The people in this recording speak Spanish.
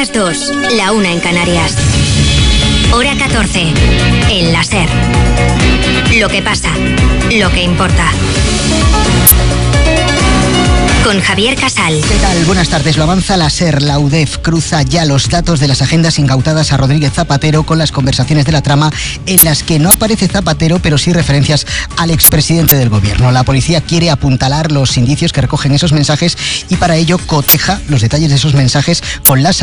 las 2, la 1 en Canarias. Hora 14, en la SER. Lo que pasa, lo que importa. Con Javier Casal. ¿Qué tal? Buenas tardes. Lo avanza la SER. La UDEF cruza ya los datos de las agendas incautadas a Rodríguez Zapatero con las conversaciones de la trama en las que no aparece Zapatero, pero sí referencias al expresidente del gobierno. La policía quiere apuntalar los indicios que recogen esos mensajes y para ello coteja los detalles de esos mensajes con las